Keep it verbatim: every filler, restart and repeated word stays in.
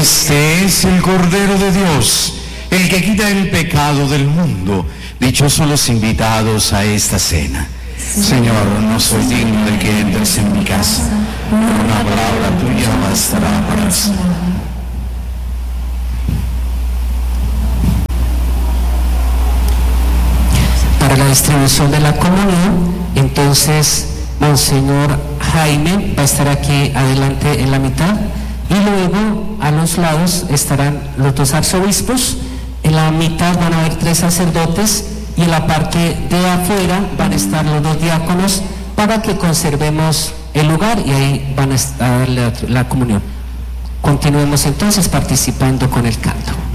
Este es el Cordero de Dios, el que quita el pecado del mundo. Dichosos los invitados a esta cena. Señor, no soy digno de que entres en mi casa, pero una palabra tuya bastará para sanar. Para la distribución de la comunión, entonces Monseñor Jaime va a estar aquí adelante en la mitad, y luego a los lados estarán los dos arzobispos. En la mitad van a haber tres sacerdotes y en la parte de afuera van a estar los dos diáconos para que conservemos el lugar, y ahí van a dar la, la comunión. Continuemos entonces participando con el canto.